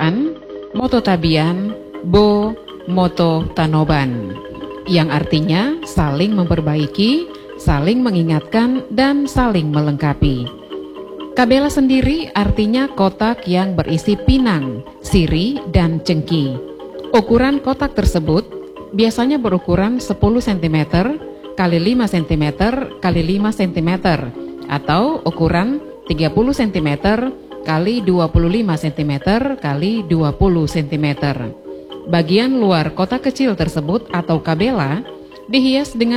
perkataan Moto Tabian Bo Moto Tanoban, yang artinya saling memperbaiki, saling mengingatkan, dan saling melengkapi. Kabela sendiri artinya kotak yang berisi pinang, sirih, dan cengki. Ukuran kotak tersebut biasanya berukuran 10 cm kali 5 cm kali 5 cm atau ukuran 30 cm kali 25 cm kali 20 cm. Bagian luar kotak kecil tersebut atau kabela dihias dengan